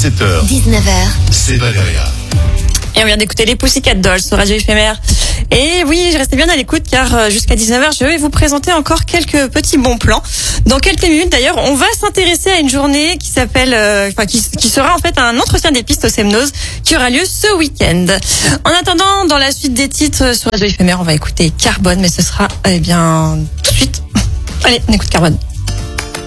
17h, 19h, c'est Valéria. Et on vient d'écouter les Pussycat Dolls sur Radio Éphémère. Et oui, restez bien à l'écoute car jusqu'à 19h, je vais vous présenter encore quelques petits bons plans. Dans quelques minutes d'ailleurs, on va s'intéresser à une journée qui s'appelle, qui sera en fait un entretien des pistes au Semnose qui aura lieu ce week-end. En attendant, dans la suite des titres sur Radio Éphémère, on va écouter Carbone, mais ce sera, tout de suite. Allez, on écoute Carbone.